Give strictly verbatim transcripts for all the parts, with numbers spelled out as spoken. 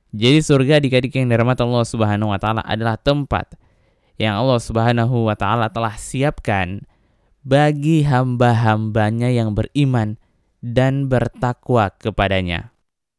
Jadi surga adik-adik yang dirahmati Allah Subhanahu wa taala adalah tempat yang Allah Subhanahu wa taala telah siapkan bagi hamba-hambanya yang beriman dan bertakwa kepadanya.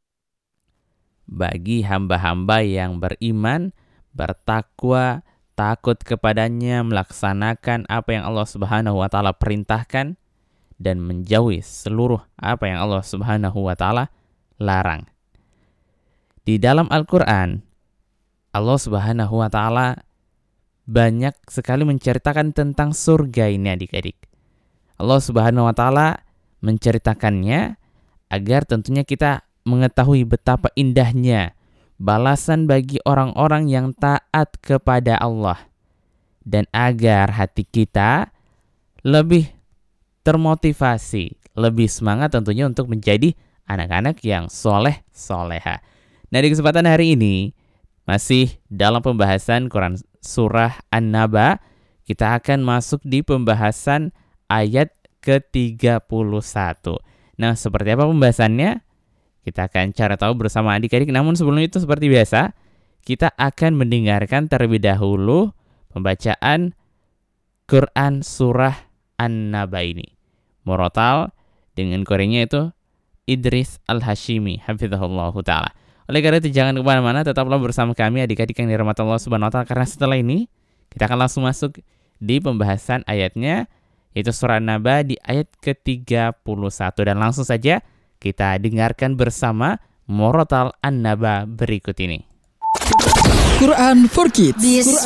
Bagi hamba-hamba yang beriman, bertakwa, takut kepadanya, melaksanakan apa yang Allah Subhanahu wa taala perintahkan dan menjauhi seluruh apa yang Allah Subhanahu wa taala larang. Di dalam Al-Qur'an, Allah Subhanahu wa taala banyak sekali menceritakan tentang surga ini adik-adik. Allah Subhanahu wa taala menceritakannya agar tentunya kita mengetahui betapa indahnya balasan bagi orang-orang yang taat kepada Allah, dan agar hati kita lebih termotivasi, lebih semangat tentunya untuk menjadi anak-anak yang soleh soleha. Nah, di kesempatan hari ini masih dalam pembahasan Quran Surah An-Naba, kita akan masuk di pembahasan ayat ke tiga puluh satu. Nah, seperti apa pembahasannya? Kita akan cari tahu bersama adik-adik. Namun sebelum itu seperti biasa, kita akan mendengarkan terlebih dahulu pembacaan Quran Surah An-Naba ini. Murotal dengan korenya itu Idris Al-Hashimi, hafizahullahu ta'ala. Oleh karena itu jangan kemana-mana, tetaplah bersama kami adik-adik yang dirahmati Allah Subhanahu wa taala, karena setelah ini kita akan langsung masuk di pembahasan ayatnya, yaitu surah An-Naba di ayat ke tiga puluh satu. Dan langsung saja kita dengarkan bersama murotal An-Naba berikut ini. Quran for Kids. This